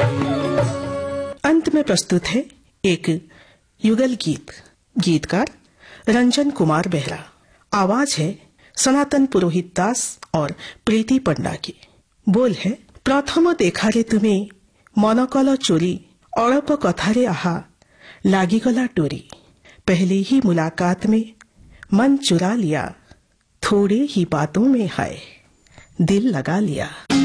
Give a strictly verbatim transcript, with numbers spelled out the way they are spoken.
अंत में प्रस्तुत है एक युगल गीत। गीतकार रंजन कुमार बेहरा। आवाज है सनातन पुरोहित दास और प्रीति पंडा की। बोल है प्रथम देखारे तुमे मन कल चोरी अड़प कथारे आहा लागिगला टोरी। पहले ही मुलाकात में मन चुरा लिया थोड़े ही बातों में हाय दिल लगा लिया।